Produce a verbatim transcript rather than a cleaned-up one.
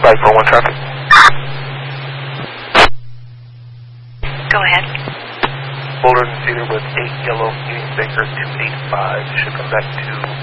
five four one traffic. Go ahead. Boulder and Cedar with eight yellow Union Baker two eight five. Should come back to